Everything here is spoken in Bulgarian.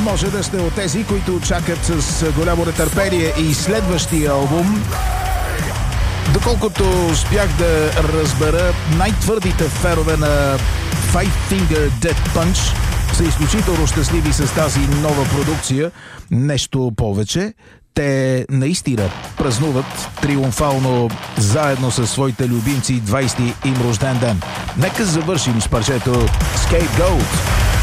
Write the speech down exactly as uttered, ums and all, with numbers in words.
може да сте от тези, които чакат с голямо нетърпение и следващия албум. Доколкото успях да разбера, най-твърдите фенове на Five Finger Death Punch са изключително щастливи с тази нова продукция. Нещо повече, те наистина празнуват триумфално заедно със своите любимци двайсети им рожден ден. Нека завършим с парчето Scapegoat.